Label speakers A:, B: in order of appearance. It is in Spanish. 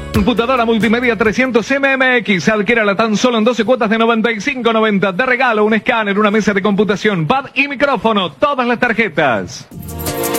A: Computadora multimedia 300 MMX, adquiérala tan solo en 12 cuotas de 95.90. De regalo, un escáner, una mesa de computación, pad y micrófono, todas las tarjetas.